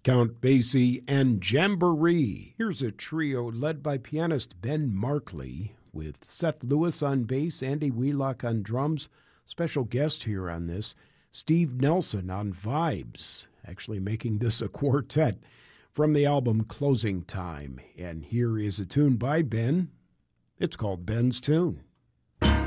Count Basie and Jamboree. Here's a trio led by pianist Ben Markley with Seth Lewis on bass, Andy Wheelock on drums. Special guest here on this, Steve Nelson on vibes, actually making this a quartet from the album Closing Time. And here is a tune by Ben. It's called Ben's Tune.